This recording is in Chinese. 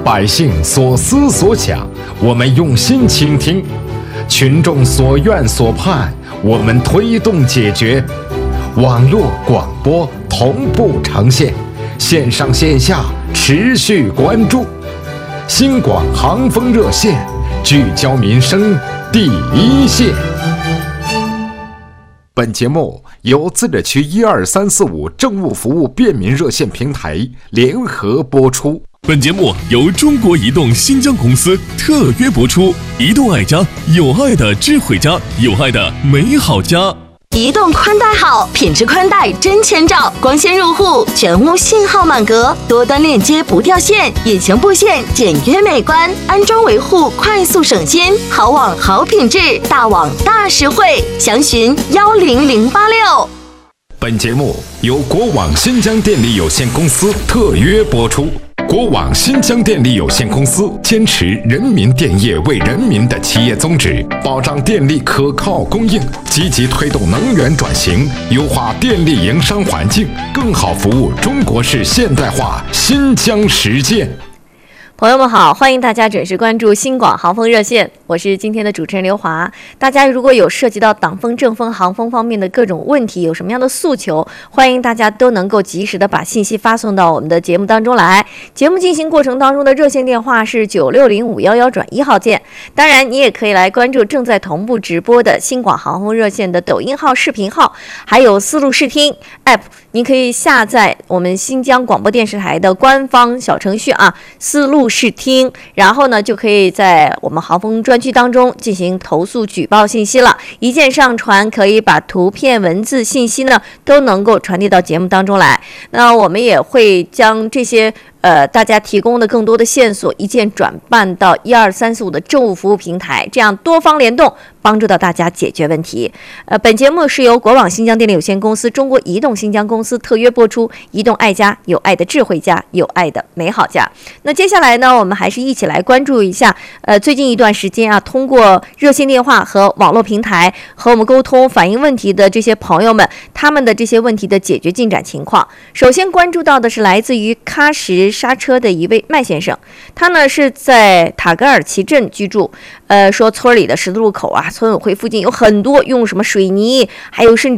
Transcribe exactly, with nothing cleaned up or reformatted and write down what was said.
百姓所思所想，我们用心倾听；群众所愿所盼，我们推动解决。网络广播同步呈现，线上线下持续关注。新广航风热线，聚焦民生第一线。本节目由自治区一二三四五政务服务便民热线平台联合播出。 本节目由中国移动新疆公司特约播出。移动爱家，有爱的智慧家，有爱的美好家。 移动宽带好，品质宽带真千兆，光纤入户，全屋信号满格，多端链接不掉线，隐形布线简约美观，安装维护快速省心，好网好品质，大网大实惠，详询幺零零八六。 本节目由国网新疆电力有限公司特约播出。国网新疆电力有限公司坚持人民电业为人民的企业宗旨，保障电力可靠供应，积极推动能源转型，优化电力营商环境，更好服务中国式现代化新疆实践。 朋友们好，欢迎大家准时关注新广航风热线，我是今天的主持人刘华。大家如果有涉及到党风、政风、航风方面的各种问题，有什么样的诉求，欢迎大家都能够及时的把信息发送到我们的节目当中来。节目进行过程当中的热线电话是九六零五幺幺转一号键，当然你也可以来关注正在同步直播的新广航风热线的抖音号、视频号，还有思路视听 App， 您可以下载我们新疆广播电视台的官方小程序啊，思路视听，然后呢就可以在我们航风专区当中进行投诉举报信息了，一键上传，可以把图片文字信息呢都能够传递到节目当中来。那我们也会将这些呃，大家提供的更多的线索一键转办到一二三四五的政务服务平台，这样多方联动，帮助到大家解决问题。呃，本节目是由国网新疆电力有限公司、中国移动新疆公司特约播出。移动爱家，有爱的智慧家，有爱的美好家。那接下来呢，我们还是一起来关注一下，呃，最近一段时间啊，通过热线电话和网络平台和我们沟通反映问题的这些朋友们，他们的这些问题的解决进展情况。首先关注到的是来自于喀什刹车的一位麦先生，他呢是在塔格尔旗镇居住，呃，说村里的十字路口啊，村委会附近有很多用什么水泥，还有甚至